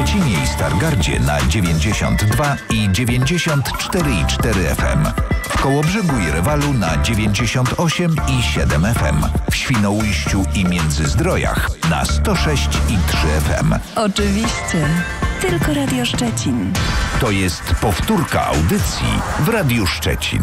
Szczecinie i Stargardzie na 92 i 94,4 FM. W Kołobrzegu i Rewalu na 98 i 7 FM. W Świnoujściu i Międzyzdrojach na 106 i 3 FM. Oczywiście. Tylko Radio Szczecin. To jest powtórka audycji w Radiu Szczecin.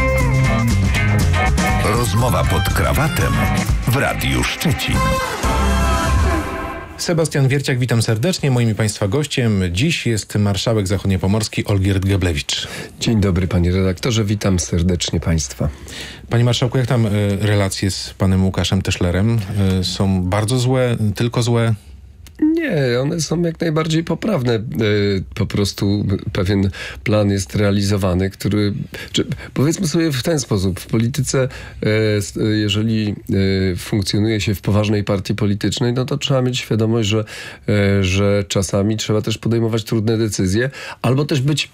Rozmowa pod krawatem w Radiu Szczecin. Sebastian Wierciak, witam serdecznie. Moim i Państwa gościem dziś jest marszałek zachodniopomorski Olgierd Geblewicz. Dzień dobry, panie redaktorze, witam serdecznie państwa. Panie marszałku, jak tam relacje z panem Łukaszem Teschlerem? Są bardzo złe, tylko złe? Nie, one są jak najbardziej poprawne. Po prostu pewien plan jest realizowany, który... Powiedzmy sobie w ten sposób. W polityce, jeżeli funkcjonuje się w poważnej partii politycznej, no to trzeba mieć świadomość, że czasami trzeba też podejmować trudne decyzje, albo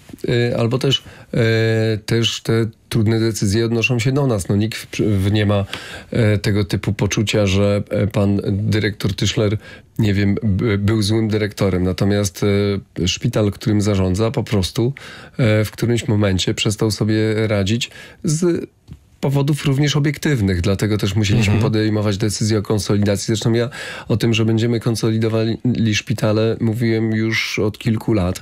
też te trudne decyzje odnoszą się do nas. No, nikt nie ma tego typu poczucia, że pan dyrektor Tyszler, nie wiem, był złym dyrektorem. Natomiast szpital, którym zarządza, po prostu w którymś momencie przestał sobie radzić z powodów również obiektywnych. Dlatego też musieliśmy podejmować decyzję o konsolidacji. Zresztą ja o tym, że będziemy konsolidowali szpitale, mówiłem już od kilku lat.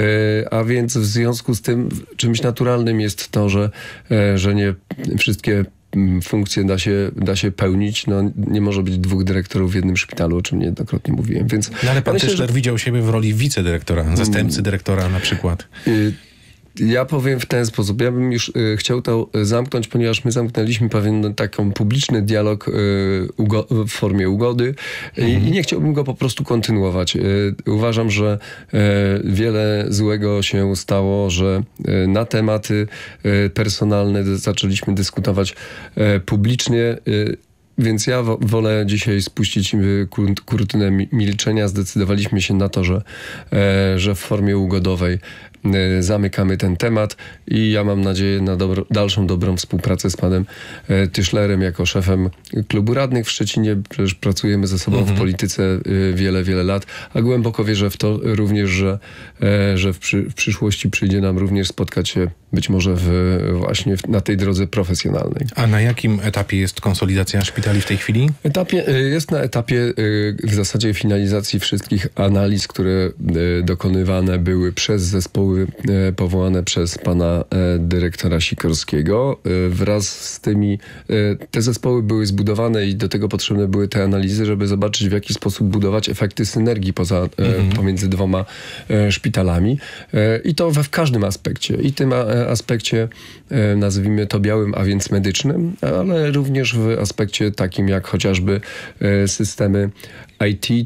A więc w związku z tym czymś naturalnym jest to, że nie wszystkie funkcje da się pełnić. No, nie może być dwóch dyrektorów w jednym szpitalu, o czym niejednokrotnie mówiłem. Więc no, ale pan Tyszler widział siebie w roli wicedyrektora, zastępcy dyrektora na przykład. Ja powiem w ten sposób. Ja bym już chciał to zamknąć, ponieważ my zamknęliśmy pewien taki publiczny dialog w formie ugody i nie chciałbym go po prostu kontynuować. Uważam, że wiele złego się stało, że na tematy personalne zaczęliśmy dyskutować publicznie. Więc ja wolę dzisiaj spuścić kurtynę milczenia. Zdecydowaliśmy się na to, że w formie ugodowej zamykamy ten temat i ja mam nadzieję na dalszą dobrą współpracę z panem Tyszlerem jako szefem klubu radnych w Szczecinie. Przecież pracujemy ze sobą w polityce wiele, wiele lat, a głęboko wierzę w to również, że w przyszłości przyjdzie nam również spotkać się być może właśnie na tej drodze profesjonalnej. A na jakim etapie jest konsolidacja szpitali w tej chwili? Jest na etapie w zasadzie finalizacji wszystkich analiz, które dokonywane były przez zespoły powołane przez pana dyrektora Sikorskiego. Wraz z tymi, te zespoły były zbudowane i do tego potrzebne były te analizy, żeby zobaczyć, w jaki sposób budować efekty synergii pomiędzy dwoma szpitalami. I to w każdym aspekcie. I tym aspekcie, nazwijmy to białym, a więc medycznym, ale również w aspekcie takim jak chociażby systemy IT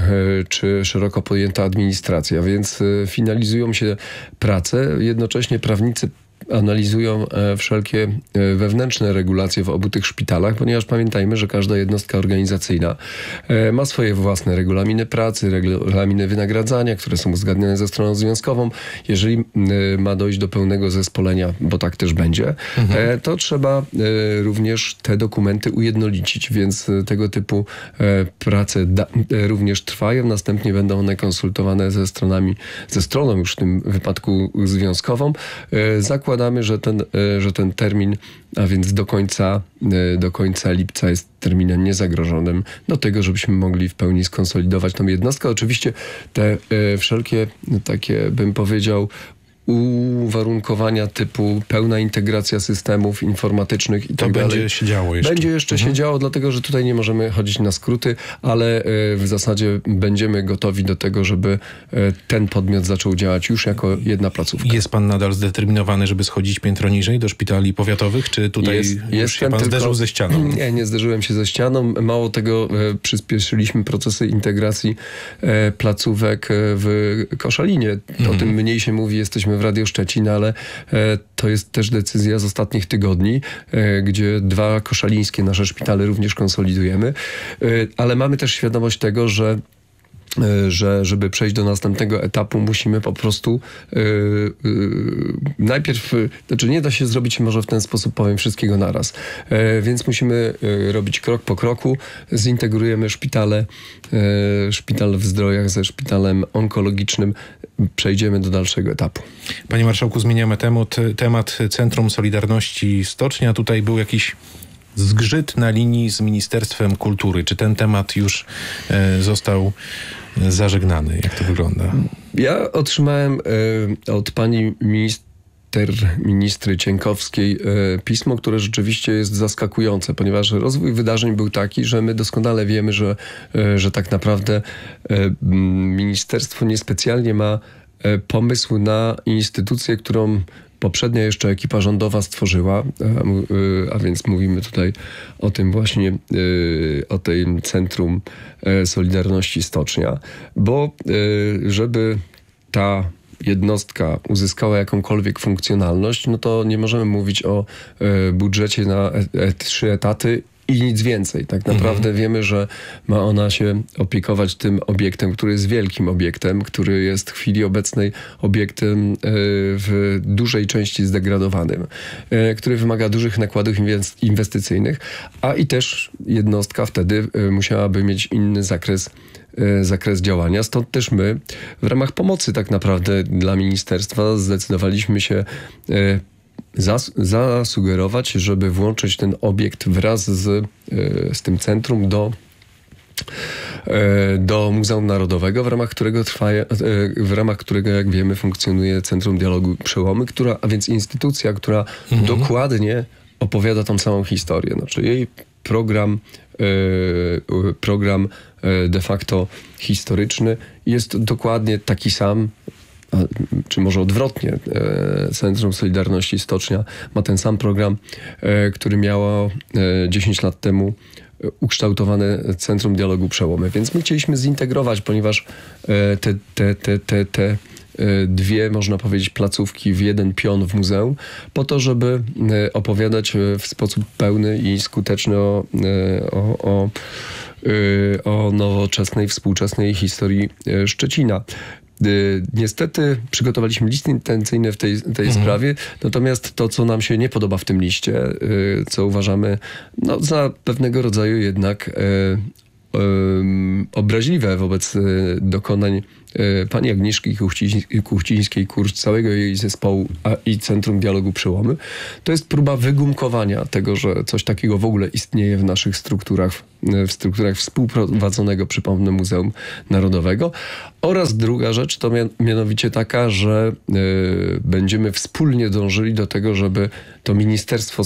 czy szeroko pojęta administracja. Więc finalizują się prace, jednocześnie prawnicy analizują wszelkie wewnętrzne regulacje w obu tych szpitalach, ponieważ pamiętajmy, że każda jednostka organizacyjna ma swoje własne regulaminy pracy, regulaminy wynagradzania, które są uzgadniane ze stroną związkową. Jeżeli ma dojść do pełnego zespolenia, bo tak też będzie, to trzeba również te dokumenty ujednolicić, więc tego typu prace również trwają. Następnie będą one konsultowane ze stroną już w tym wypadku związkową. Zakładamy, że ten termin, a więc do końca lipca jest terminem niezagrożonym do tego, żebyśmy mogli w pełni skonsolidować tą jednostkę. Oczywiście te wszelkie takie, bym powiedział, uwarunkowania typu pełna integracja systemów informatycznych i tak dalej. Będzie się działo jeszcze. Będzie jeszcze się działo, dlatego że tutaj nie możemy chodzić na skróty, ale w zasadzie będziemy gotowi do tego, żeby ten podmiot zaczął działać już jako jedna placówka. Jest pan nadal zdeterminowany, żeby schodzić piętro niżej do szpitali powiatowych, czy tutaj już się pan zderzył ze ścianą? Nie zderzyłem się ze ścianą. Mało tego, przyspieszyliśmy procesy integracji placówek w Koszalinie. O tym mniej się mówi, jesteśmy w Radio Szczecin, ale to jest też decyzja z ostatnich tygodni, gdzie dwa koszalińskie nasze szpitale również konsolidujemy. Ale mamy też świadomość tego, że że żeby przejść do następnego etapu, musimy po prostu najpierw, znaczy nie da się zrobić może w ten sposób, powiem, wszystkiego naraz. Więc musimy robić krok po kroku. Zintegrujemy szpital w Zdrojach ze szpitalem onkologicznym. Przejdziemy do dalszego etapu. Panie marszałku, zmieniamy temat Centrum Solidarności Stocznia. Tutaj był jakiś zgrzyt na linii z Ministerstwem Kultury. Czy ten temat już został zażegnany? Jak to wygląda? Ja otrzymałem od pani ministry Cienkowskiej pismo, które rzeczywiście jest zaskakujące, ponieważ rozwój wydarzeń był taki, że my doskonale wiemy, że tak naprawdę ministerstwo niespecjalnie ma pomysł na instytucję, którą poprzednia jeszcze ekipa rządowa stworzyła, a więc mówimy tutaj o tym właśnie, o tym Centrum Solidarności Stocznia, bo żeby ta jednostka uzyskała jakąkolwiek funkcjonalność, no to nie możemy mówić o budżecie na 3 etaty i nic więcej. Tak naprawdę wiemy, że ma ona się opiekować tym obiektem, który jest wielkim obiektem, który jest w chwili obecnej obiektem w dużej części zdegradowanym, który wymaga dużych nakładów inwestycyjnych, a i też jednostka wtedy musiałaby mieć inny zakres działania. Stąd też my w ramach pomocy tak naprawdę dla ministerstwa zdecydowaliśmy się zasugerować, żeby włączyć ten obiekt wraz z tym centrum do Muzeum Narodowego, w ramach którego, jak wiemy, funkcjonuje Centrum Dialogu Przełomy, a więc instytucja, która dokładnie opowiada tą samą historię. Znaczy jej program de facto historyczny jest dokładnie taki sam, czy może odwrotnie. Centrum Solidarności Stocznia ma ten sam program, który miało 10 lat temu ukształtowane Centrum Dialogu Przełomy. Więc my chcieliśmy zintegrować, ponieważ te dwie, można powiedzieć, placówki w jeden pion w muzeum, po to, żeby opowiadać w sposób pełny i skuteczny o nowoczesnej, współczesnej historii Szczecina. Niestety przygotowaliśmy listy intencyjne w tej sprawie, natomiast to, co nam się nie podoba w tym liście, co uważamy za pewnego rodzaju jednak obraźliwe wobec dokonań pani Agnieszki Kuchcińskiej-Kurcz, całego jej zespołu i Centrum Dialogu Przełomy, to jest próba wygumkowania tego, że coś takiego w ogóle istnieje w naszych strukturach, w strukturach współprowadzonego, przypomnę, Muzeum Narodowego. Oraz druga rzecz to mianowicie taka, że będziemy wspólnie dążyli do tego, żeby to ministerstwo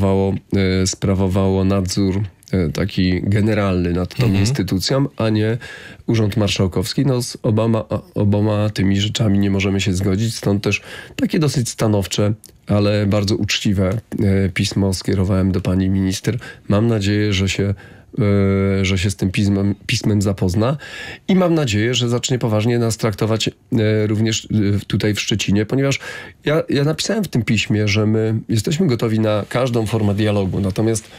sprawowało nadzór taki generalny nad tą instytucją, a nie Urząd Marszałkowski. Z oboma tymi rzeczami nie możemy się zgodzić, stąd też takie dosyć stanowcze, ale bardzo uczciwe pismo skierowałem do pani minister. Mam nadzieję, że się z tym pismem zapozna i mam nadzieję, że zacznie poważnie nas traktować również tutaj w Szczecinie, ponieważ ja napisałem w tym piśmie, że my jesteśmy gotowi na każdą formę dialogu, natomiast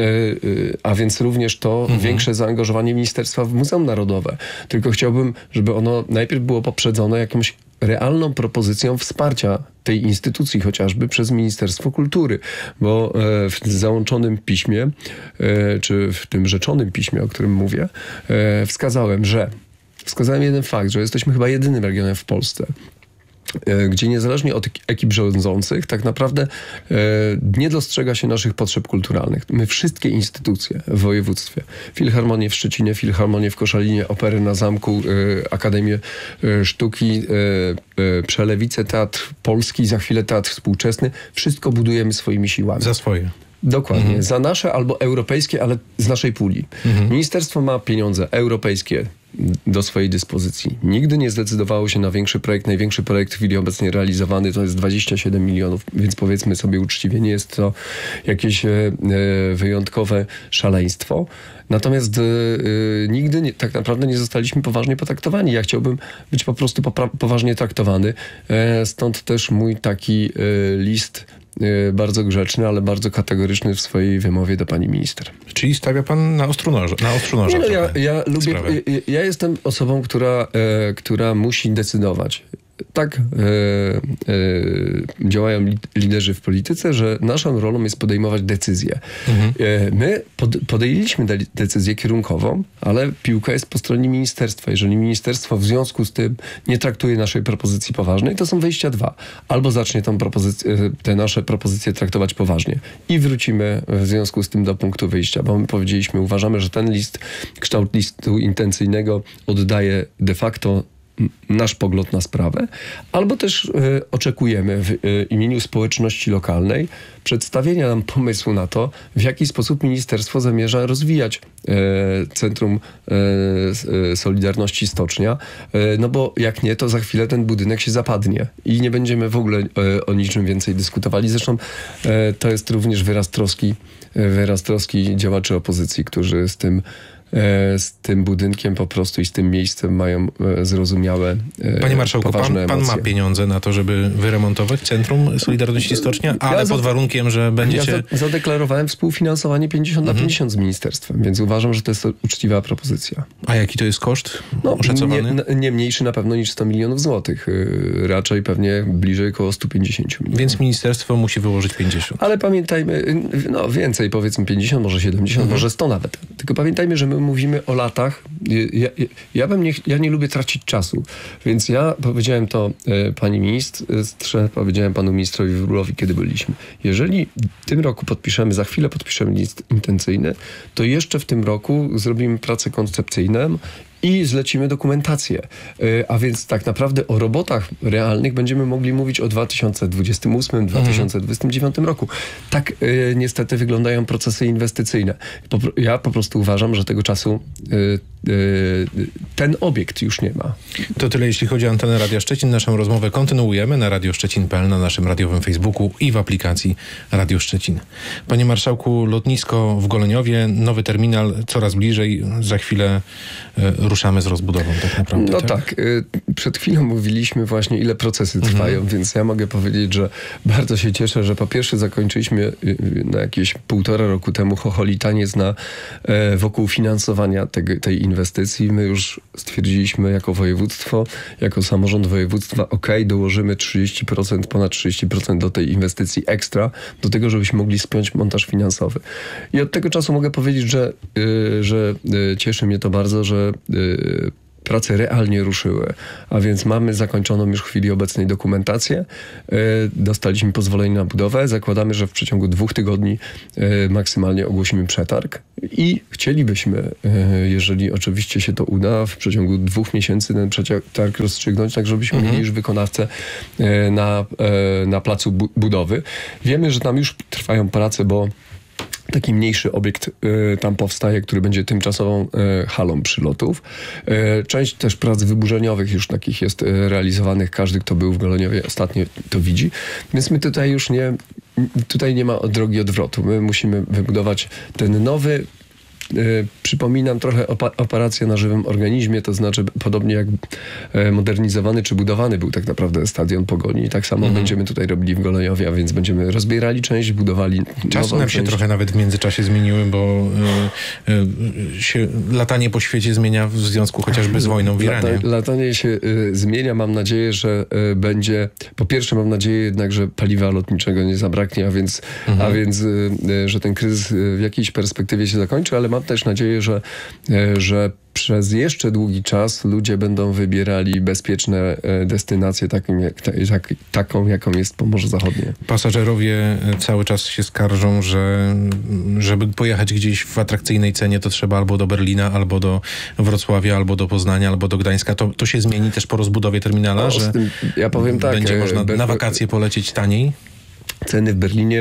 a więc również to większe zaangażowanie ministerstwa w Muzeum Narodowe. Tylko chciałbym, żeby ono najpierw było poprzedzone jakąś realną propozycją wsparcia tej instytucji, chociażby przez Ministerstwo Kultury, bo w załączonym piśmie, czy w tym rzeczonym piśmie, o którym mówię, wskazałem jeden fakt, że jesteśmy chyba jedynym regionem w Polsce, gdzie niezależnie od ekip rządzących tak naprawdę nie dostrzega się naszych potrzeb kulturalnych. My wszystkie instytucje w województwie, Filharmonię w Szczecinie, Filharmonię w Koszalinie, Operę na Zamku, Akademię Sztuki, Przelewice, Teatr Polski, za chwilę Teatr Współczesny, wszystko budujemy swoimi siłami. Za swoje. Dokładnie. Za nasze albo europejskie, ale z naszej puli. Ministerstwo ma pieniądze europejskie do swojej dyspozycji. Nigdy nie zdecydowało się na większy projekt. Największy projekt w chwili obecnej realizowany to jest 27 milionów, więc powiedzmy sobie uczciwie, nie jest to jakieś wyjątkowe szaleństwo. Natomiast nigdy tak naprawdę nie zostaliśmy poważnie potraktowani. Ja chciałbym być po prostu poważnie traktowany. Stąd też mój taki list bardzo grzeczny, ale bardzo kategoryczny w swojej wymowie do pani minister. Czyli stawia pan na ostru noża. Nie, no, ja lubię, ja jestem osobą, która musi decydować. Tak działają liderzy w polityce, że naszą rolą jest podejmować decyzje. My podjęliśmy decyzję kierunkową, ale piłka jest po stronie ministerstwa. Jeżeli ministerstwo w związku z tym nie traktuje naszej propozycji poważnej, to są wyjścia dwa. Albo zacznie te nasze propozycje traktować poważnie i wrócimy w związku z tym do punktu wyjścia, bo my powiedzieliśmy, uważamy, że ten kształt listu intencyjnego oddaje de facto nasz pogląd na sprawę, albo też oczekujemy w imieniu społeczności lokalnej przedstawienia nam pomysłu na to, w jaki sposób ministerstwo zamierza rozwijać Centrum Solidarności Stocznia, no bo jak nie, to za chwilę ten budynek się zapadnie i nie będziemy w ogóle o niczym więcej dyskutowali. Zresztą to jest również wyraz troski działaczy opozycji, którzy z tym budynkiem po prostu i z tym miejscem mają zrozumiałe, Panie marszałku, pan ma pieniądze na to, żeby wyremontować Centrum Solidarności Stocznia, ale pod warunkiem, że będziecie... Ja zadeklarowałem współfinansowanie 50 na 50 z ministerstwem, więc uważam, że to jest uczciwa propozycja. A jaki to jest koszt oszacowany? Nie mniejszy na pewno niż 100 milionów złotych. Raczej pewnie bliżej około 150 milionów. Więc ministerstwo musi wyłożyć 50. Ale pamiętajmy, no więcej, powiedzmy 50, może 70, może 100 nawet. Tylko pamiętajmy, że my mówimy o latach. Ja nie lubię tracić czasu, więc ja powiedziałem to pani ministrze, powiedziałem panu ministrowi Wróblowi, kiedy byliśmy. Jeżeli w tym roku za chwilę podpiszemy list intencyjny, to jeszcze w tym roku zrobimy pracę koncepcyjną i zlecimy dokumentację. A więc tak naprawdę o robotach realnych będziemy mogli mówić o 2028, 2029 roku. Tak niestety wyglądają procesy inwestycyjne. Ja po prostu uważam, że tego czasu ten obiekt już nie ma. To tyle, jeśli chodzi o antenę Radia Szczecin. Naszą rozmowę kontynuujemy na radioszczecin.pl, na naszym radiowym Facebooku i w aplikacji Radio Szczecin. Panie marszałku, lotnisko w Goleniowie, nowy terminal coraz bliżej. Za chwilę ruszamy z rozbudową tak naprawdę. No tak. Przed chwilą mówiliśmy właśnie, ile procesy trwają, więc ja mogę powiedzieć, że bardzo się cieszę, że po pierwsze zakończyliśmy na jakieś 1,5 roku temu chocholitaniec wokół finansowania tej inwestycji. My już stwierdziliśmy jako województwo, jako samorząd województwa, dołożymy 30%, ponad 30% do tej inwestycji ekstra, do tego, żebyśmy mogli spiąć montaż finansowy. I od tego czasu mogę powiedzieć, że cieszy mnie to bardzo, że prace realnie ruszyły, a więc mamy zakończoną już w chwili obecnej dokumentację, dostaliśmy pozwolenie na budowę, zakładamy, że w przeciągu 2 tygodni maksymalnie ogłosimy przetarg i chcielibyśmy, jeżeli oczywiście się to uda, w przeciągu 2 miesięcy ten przetarg rozstrzygnąć, tak żebyśmy mieli już wykonawcę na placu budowy. Wiemy, że tam już trwają prace, bo taki mniejszy obiekt tam powstaje, który będzie tymczasową halą przylotów. Część też prac wyburzeniowych już takich jest realizowanych. Każdy, kto był w Goleniowie ostatnio, to widzi. Więc my tutaj nie ma drogi odwrotu. My musimy wybudować ten nowy, przypominam trochę operacja na żywym organizmie, to znaczy podobnie jak modernizowany czy budowany był tak naprawdę stadion Pogoni. I tak samo będziemy tutaj robili w Goleniowie, a więc będziemy rozbierali część, budowali czasy nam się trochę nawet w międzyczasie zmieniły, bo się latanie po świecie zmienia w związku chociażby z wojną w Iranie. Latanie się zmienia. Mam nadzieję, że będzie... Po pierwsze mam nadzieję jednak, że paliwa lotniczego nie zabraknie, a więc że ten kryzys w jakiejś perspektywie się zakończy, ale mam też nadzieję, że przez jeszcze długi czas ludzie będą wybierali bezpieczne destynacje, taką jaką jest Pomorze Zachodnie. Pasażerowie cały czas się skarżą, że żeby pojechać gdzieś w atrakcyjnej cenie, to trzeba albo do Berlina, albo do Wrocławia, albo do Poznania, albo do Gdańska. To się zmieni też po rozbudowie terminala, że ja powiem tak, będzie można na wakacje polecieć taniej? Ceny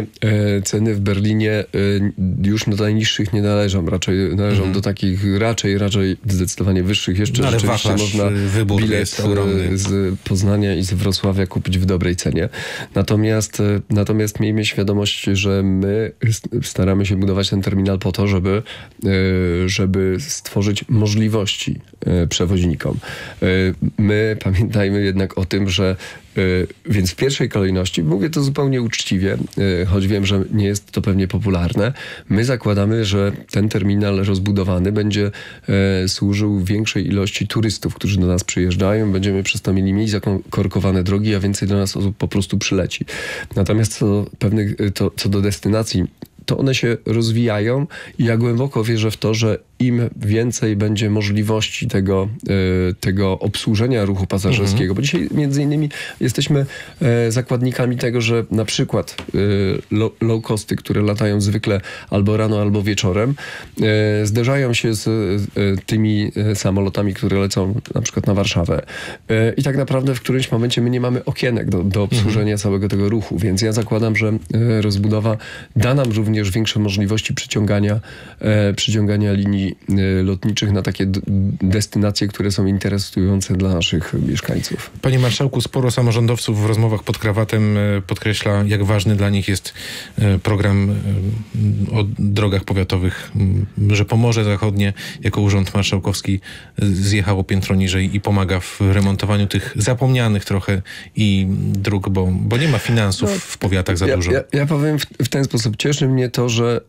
w Berlinie już do najniższych nie należą. Raczej należą do takich raczej zdecydowanie wyższych. Jeszcze ale rzeczywiście można bilet z Poznania i z Wrocławia kupić w dobrej cenie. Natomiast miejmy świadomość, że my staramy się budować ten terminal po to, żeby stworzyć możliwości przewoźnikom. My pamiętajmy jednak o tym, że więc w pierwszej kolejności, mówię to zupełnie uczciwie, choć wiem, że nie jest to pewnie popularne, my zakładamy, że ten terminal rozbudowany będzie służył większej ilości turystów, którzy do nas przyjeżdżają. Będziemy przez to mieli mniej zakorkowane drogi, a więcej do nas osób po prostu przyleci. Natomiast co do destynacji, to one się rozwijają i ja głęboko wierzę w to, że im więcej będzie możliwości tego obsłużenia ruchu pasażerskiego, bo dzisiaj między innymi jesteśmy zakładnikami tego, że na przykład low costy, które latają zwykle albo rano, albo wieczorem, zderzają się z tymi samolotami, które lecą na przykład na Warszawę. I tak naprawdę w którymś momencie my nie mamy okienek do obsłużenia całego tego ruchu, więc ja zakładam, że rozbudowa da nam również większe możliwości przyciągania linii lotniczych na takie destynacje, które są interesujące dla naszych mieszkańców. Panie marszałku, sporo samorządowców w rozmowach pod krawatem podkreśla, jak ważny dla nich jest program o drogach powiatowych, że Pomorze Zachodnie jako Urząd Marszałkowski zjechało piętro niżej i pomaga w remontowaniu tych zapomnianych trochę i dróg, bo nie ma finansów w powiatach za dużo. Ja powiem w ten sposób. Cieszy mnie to,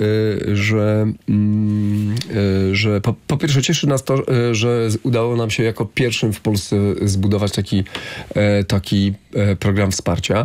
że po pierwsze cieszy nas to, że udało nam się jako pierwszym w Polsce zbudować taki program wsparcia.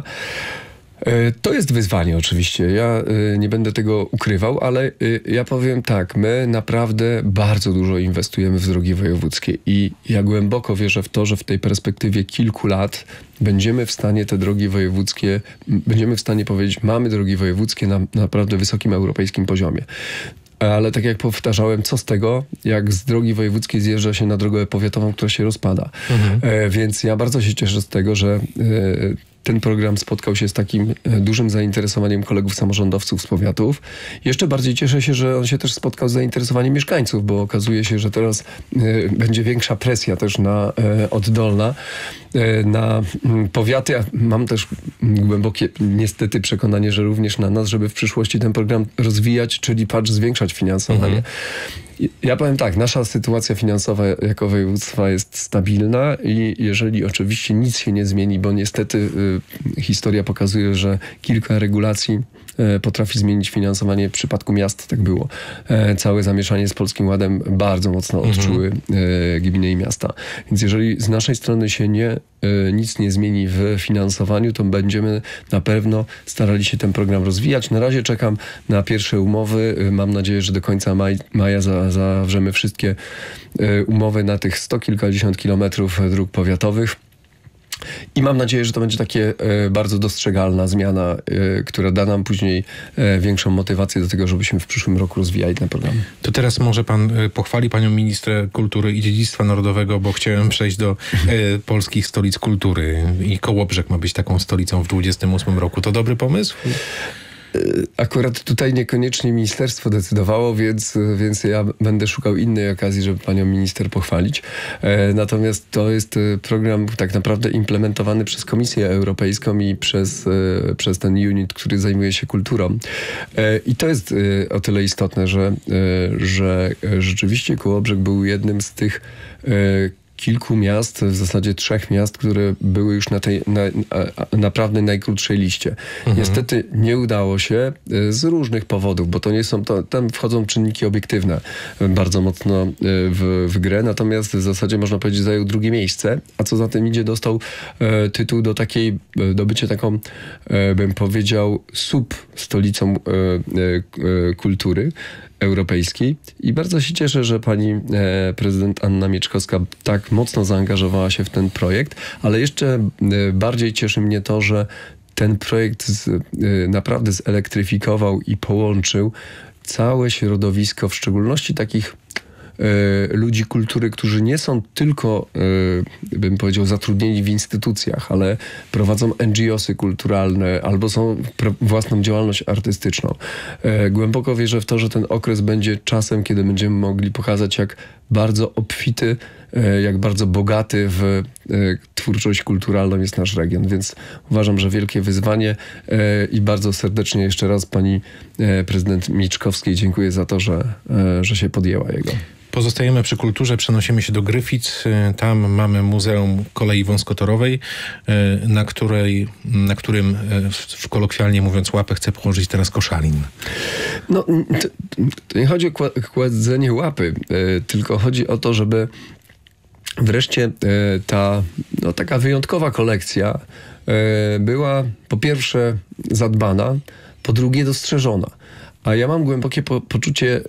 To jest wyzwanie oczywiście, ja nie będę tego ukrywał, ale ja powiem tak, my naprawdę bardzo dużo inwestujemy w drogi wojewódzkie i ja głęboko wierzę w to, że w tej perspektywie kilku lat będziemy w stanie te drogi wojewódzkie, będziemy w stanie powiedzieć, mamy drogi wojewódzkie na naprawdę wysokim europejskim poziomie. Ale tak jak powtarzałem, co z tego, jak z drogi wojewódzkiej zjeżdża się na drogę powiatową, która się rozpada. Więc ja bardzo się cieszę z tego, że ten program spotkał się z takim dużym zainteresowaniem kolegów samorządowców z powiatów. Jeszcze bardziej cieszę się, że on się też spotkał z zainteresowaniem mieszkańców, bo okazuje się, że teraz będzie większa presja też oddolna na powiaty. A mam też głębokie niestety przekonanie, że również na nas, żeby w przyszłości ten program rozwijać, czyli zwiększać finansowanie. Ja powiem tak, nasza sytuacja finansowa jako województwa jest stabilna i jeżeli oczywiście nic się nie zmieni, bo niestety historia pokazuje, że kilka regulacji potrafi zmienić finansowanie. W przypadku miast tak było. Całe zamieszanie z Polskim Ładem bardzo mocno odczuły gminy i miasta. Więc jeżeli z naszej strony się nic nie zmieni w finansowaniu, to będziemy na pewno starali się ten program rozwijać. Na razie czekam na pierwsze umowy. Mam nadzieję, że do końca maja zawrzemy wszystkie umowy na tych 100 kilkadziesiąt kilometrów dróg powiatowych. I mam nadzieję, że to będzie takie bardzo dostrzegalna zmiana, która da nam później większą motywację do tego, żebyśmy w przyszłym roku rozwijali ten program. To teraz może pan pochwali panią ministrę kultury i dziedzictwa narodowego, bo chciałem przejść do polskich stolic kultury i Kołobrzeg ma być taką stolicą w 2028 roku. To dobry pomysł? Akurat tutaj niekoniecznie ministerstwo decydowało, więc ja będę szukał innej okazji, żeby panią minister pochwalić. Natomiast to jest program tak naprawdę implementowany przez Komisję Europejską i przez ten unit, który zajmuje się kulturą. I to jest o tyle istotne, że rzeczywiście Kołobrzeg był jednym z tych kilku miast, w zasadzie 3 miast, które były już na tej naprawdę najkrótszej liście. Niestety nie udało się z różnych powodów, bo to nie są, tam wchodzą czynniki obiektywne bardzo mocno w grę, natomiast w zasadzie można powiedzieć zajął 2. miejsce, a co za tym idzie dostał tytuł do bycia taką, bym powiedział, stolicą kultury europejskiej i bardzo się cieszę, że pani prezydent Anna Mieczkowska tak mocno zaangażowała się w ten projekt, ale jeszcze bardziej cieszy mnie to, że ten projekt naprawdę zelektryfikował i połączył całe środowisko, w szczególności takich ludzi kultury, którzy nie są tylko, bym powiedział, zatrudnieni w instytucjach, ale prowadzą NGO-sy kulturalne albo są własną działalność artystyczną. Głęboko wierzę w to, że ten okres będzie czasem, kiedy będziemy mogli pokazać, jak bardzo obfity, jak bardzo bogaty w twórczość kulturalną jest nasz region. Więc uważam, że wielkie wyzwanie i bardzo serdecznie jeszcze raz pani prezydent Mieczkowskiej dziękuję za to, że się podjęła jego. Pozostajemy przy kulturze, przenosimy się do Gryfic. Tam mamy Muzeum Kolei Wąskotorowej, na którym kolokwialnie mówiąc łapę chce położyć teraz Koszalin. No, to nie chodzi o kładzenie łapy, tylko chodzi o to, żeby wreszcie ta taka wyjątkowa kolekcja była po pierwsze zadbana, po drugie dostrzeżona. A ja mam głębokie poczucie,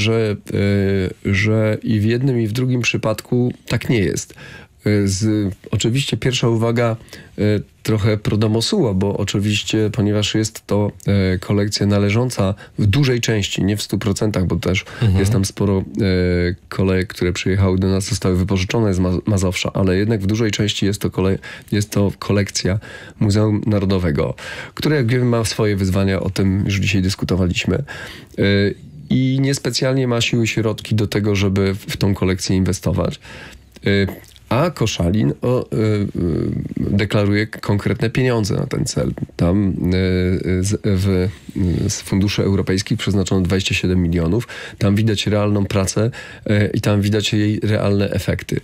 że i w jednym, i w drugim przypadku tak nie jest. Oczywiście pierwsza uwaga trochę pro domo sua, bo oczywiście, ponieważ jest to kolekcja należąca w dużej części, nie w 100%, bo też jest tam sporo kolejek, które przyjechały do nas, zostały wypożyczone z Mazowsza, ale jednak w dużej części jest to kolekcja Muzeum Narodowego, które, jak wiemy, ma swoje wyzwania, o tym już dzisiaj dyskutowaliśmy. I niespecjalnie ma siły, środki do tego, żeby w tą kolekcję inwestować. A Koszalin deklaruje konkretne pieniądze na ten cel. Tam z funduszy europejskich przeznaczono 27 milionów. Tam widać realną pracę i tam widać jej realne efekty.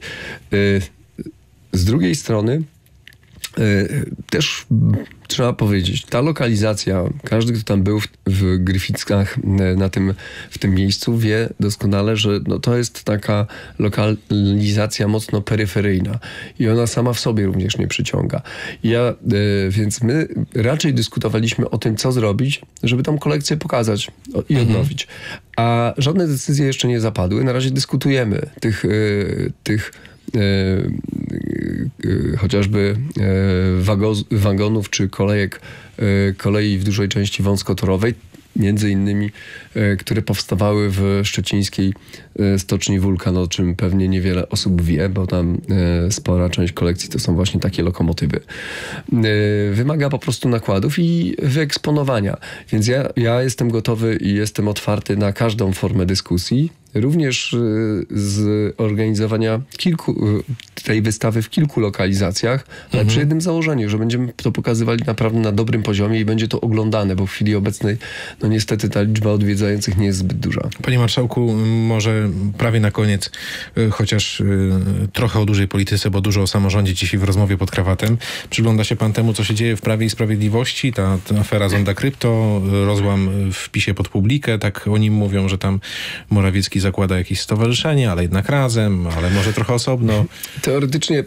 Z drugiej strony też trzeba powiedzieć, ta lokalizacja, każdy, kto tam był w Gryficach w tym miejscu, wie doskonale, że to jest taka lokalizacja mocno peryferyjna i ona sama w sobie również nie przyciąga. Więc my raczej dyskutowaliśmy o tym, co zrobić, żeby tą kolekcję pokazać i odnowić. A żadne decyzje jeszcze nie zapadły. Na razie dyskutujemy tych chociażby wagonów czy kolei w dużej części wąskotorowej, między innymi, które powstawały w szczecińskiej stoczni Wulkan, o czym pewnie niewiele osób wie, bo tam spora część kolekcji to są właśnie takie lokomotywy. Wymaga po prostu nakładów i wyeksponowania. Więc ja jestem gotowy i jestem otwarty na każdą formę dyskusji, również z organizowania tej wystawy w kilku lokalizacjach, ale przy jednym założeniu, że będziemy to pokazywali naprawdę na dobrym poziomie i będzie to oglądane, bo w chwili obecnej niestety ta liczba odwiedzających nie jest zbyt duża. Panie marszałku, może prawie na koniec, chociaż trochę o dużej polityce, bo dużo o samorządzie dzisiaj w rozmowie pod krawatem. Przygląda się pan temu, co się dzieje w Prawie i Sprawiedliwości? Ta afera Zonda Krypto, rozłam w PiS-ie pod publikę, tak o nim mówią, że tam Morawiecki zakłada jakieś stowarzyszenie, ale jednak razem, ale może trochę osobno. Teoretycznie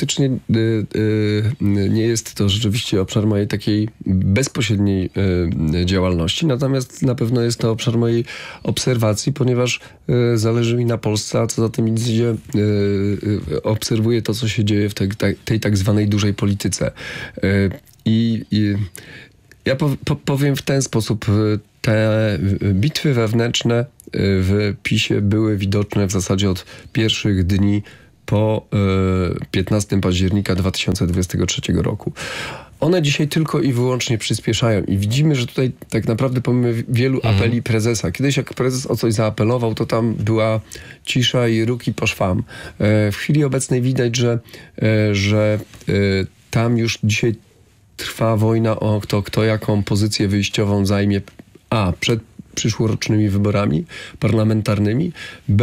nie jest to rzeczywiście obszar mojej takiej bezpośredniej działalności, natomiast na pewno jest to obszar mojej obserwacji, ponieważ zależy mi na Polsce, a co za tym idzie, obserwuję to, co się dzieje w tej tak zwanej dużej polityce. I ja powiem w ten sposób, te bitwy wewnętrzne w PiS-ie były widoczne w zasadzie od pierwszych dni po 15 października 2023 roku. One dzisiaj tylko i wyłącznie przyspieszają i widzimy, że tutaj tak naprawdę pomimo wielu apeli prezesa. Kiedyś jak prezes o coś zaapelował, to tam była cisza i ruki po szwam. W chwili obecnej widać, że tam już dzisiaj trwa wojna o kto jaką pozycję wyjściową zajmie przed przyszłorocznymi wyborami parlamentarnymi,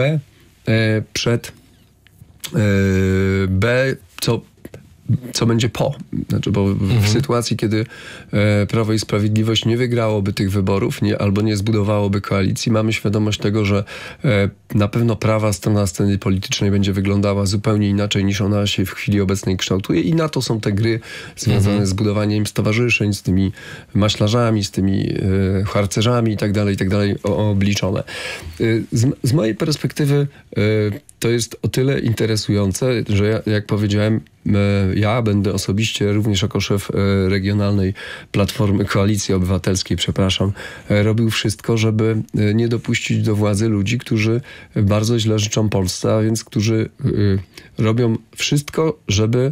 co będzie po. Znaczy, bo w sytuacji, kiedy Prawo i Sprawiedliwość nie wygrałoby tych wyborów albo nie zbudowałoby koalicji, mamy świadomość tego, że na pewno prawa strona sceny politycznej będzie wyglądała zupełnie inaczej niż ona się w chwili obecnej kształtuje i na to są te gry związane z budowaniem stowarzyszeń, z tymi maślarzami, z tymi harcerzami i tak dalej obliczone. Z mojej perspektywy to jest o tyle interesujące, że jak powiedziałem, ja będę osobiście, również jako szef regionalnej Platformy Koalicji Obywatelskiej, robił wszystko, żeby nie dopuścić do władzy ludzi, którzy bardzo źle życzą Polsce, a więc którzy robią wszystko, żeby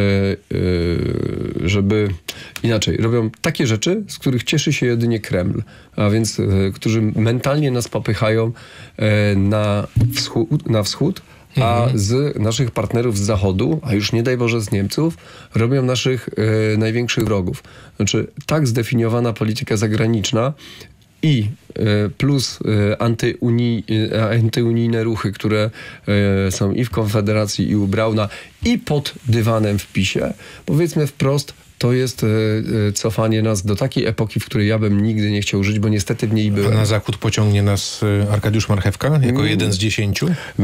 robią takie rzeczy, z których cieszy się jedynie Kreml, a więc którzy mentalnie nas popychają na wschód, a z naszych partnerów z Zachodu, a już nie daj Boże z Niemców, robią naszych największych wrogów. Znaczy, tak zdefiniowana polityka zagraniczna i plus antyunijne ruchy, które są i w Konfederacji, i u Brauna, i pod dywanem w PiS-ie, powiedzmy wprost, to jest cofanie nas do takiej epoki, w której ja bym nigdy nie chciał żyć, bo niestety w niej byłem. A na zachód pociągnie nas Arkadiusz Marchewka jako jeden z 10?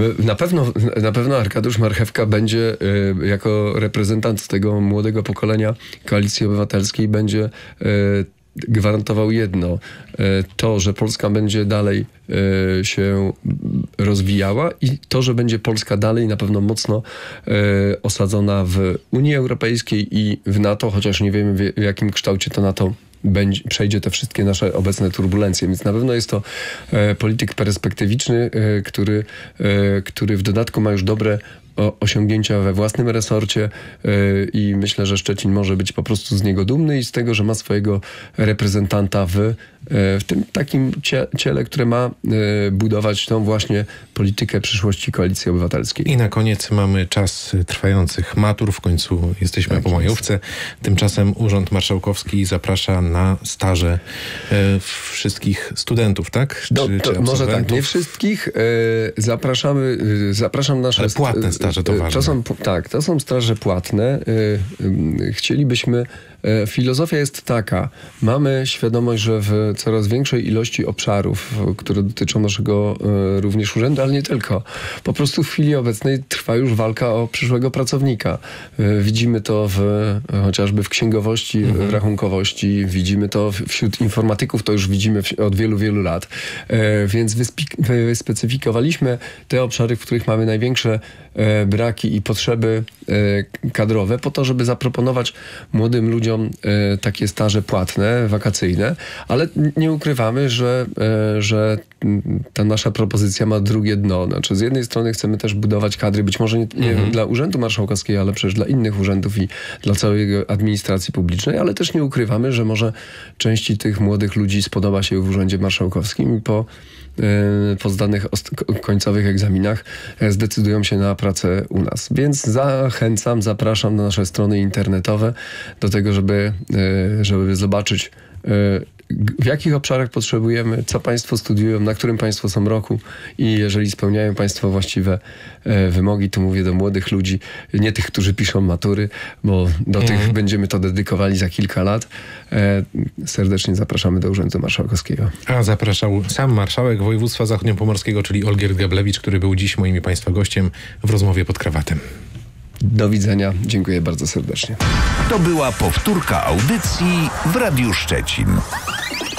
Na pewno Arkadiusz Marchewka będzie jako reprezentant tego młodego pokolenia Koalicji Obywatelskiej będzie gwarantował jedno, to, że Polska będzie dalej się rozwijała i to, że będzie Polska dalej na pewno mocno osadzona w Unii Europejskiej i w NATO, chociaż nie wiemy w jakim kształcie to NATO przejdzie te wszystkie nasze obecne turbulencje. Więc na pewno jest to polityk perspektywiczny, który w dodatku ma już dobre osiągnięcia we własnym resorcie i myślę, że Szczecin może być po prostu z niego dumny i z tego, że ma swojego reprezentanta w tym takim ciele, które ma budować tą właśnie politykę przyszłości Koalicji Obywatelskiej. I na koniec mamy czas trwających matur. W końcu jesteśmy po majówce. Tymczasem Urząd Marszałkowski zaprasza na staże wszystkich studentów, tak? Czy może tak, nie wszystkich. Zapraszam nasze... Ale płatne staże to ważne. To są staże płatne. Chcielibyśmy... Filozofia jest taka. Mamy świadomość, że w coraz większej ilości obszarów, które dotyczą naszego również urzędu, ale nie tylko. Po prostu w chwili obecnej trwa już walka o przyszłego pracownika. Widzimy to chociażby w księgowości, w rachunkowości. Widzimy to wśród informatyków, to już widzimy od wielu, wielu lat. Więc wyspecyfikowaliśmy te obszary, w których mamy największe braki i potrzeby kadrowe po to, żeby zaproponować młodym ludziom takie staże płatne, wakacyjne, ale nie ukrywamy, że ta nasza propozycja ma drugie dno. Znaczy, z jednej strony chcemy też budować kadry, być może nie dla Urzędu Marszałkowskiego, ale przecież dla innych urzędów i dla całej administracji publicznej, ale też nie ukrywamy, że może części tych młodych ludzi spodoba się w Urzędzie Marszałkowskim i po zdanych końcowych egzaminach zdecydują się na pracę u nas. Więc zapraszam na nasze strony internetowe do tego, żeby zobaczyć, w jakich obszarach potrzebujemy, co państwo studiują, na którym państwo są roku i jeżeli spełniają państwo właściwe wymogi, to mówię do młodych ludzi, nie tych, którzy piszą matury, bo do tych będziemy to dedykowali za kilka lat. Serdecznie zapraszamy do Urzędu Marszałkowskiego. A zapraszał sam marszałek województwa zachodniopomorskiego, czyli Olgierd Gablewicz, który był dziś moim i państwa gościem w rozmowie pod krawatem. Do widzenia. Dziękuję bardzo serdecznie. To była powtórka audycji w Radiu Szczecin.